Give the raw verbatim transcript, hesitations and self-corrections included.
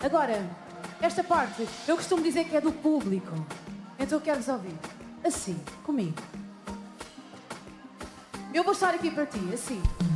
Agora, esta parte, eu costumo dizer que é do público. Então eu quero-vos ouvir. Assim, comigo. Eu vou estar aqui para ti, assim.